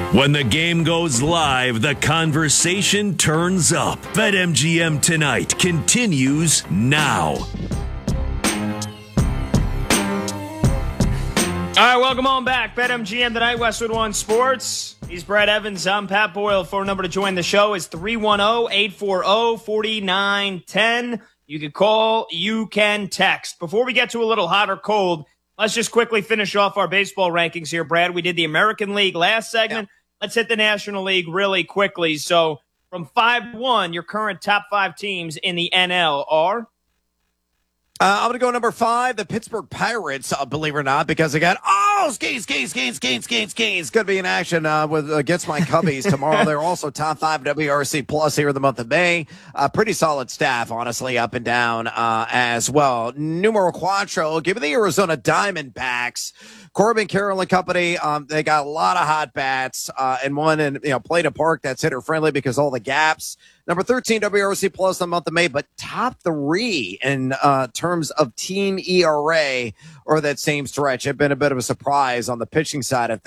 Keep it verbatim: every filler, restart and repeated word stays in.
When the game goes live, the conversation turns up. BetMGM Tonight continues now. All right, welcome on back. BetMGM Tonight, Westwood One Sports. He's Brad Evans. I'm Pat Boyle. Phone number to join the show is three one zero, eight four zero, four nine one zero. You can call, you can text. Before we get to a little hot or cold, let's just quickly finish off our baseball rankings here, Brad. We did the American League last segment. Yeah. Let's hit the National League really quickly. So from five to one, your current top five teams in the N L are? Uh, I'm going to go number five, the Pittsburgh Pirates, uh, believe it or not, because they got, oh, skate, skate, skate, skate, skate, skate. Going to be in action uh, with against my Cubbies tomorrow. They're also top five W R C plus here in the month of May. Uh, pretty solid staff, honestly, up and down uh, as well. Numero cuatro, give me the Arizona Diamondbacks. Corbin Carroll and company, um, they got a lot of hot bats uh, and one in, you know, played a park that's hitter friendly because all the gaps. Number thirteen W R C plus in the month of May, but top three in uh, terms of team E R A or that same stretch. Have been a bit of a surprise on the pitching side of things.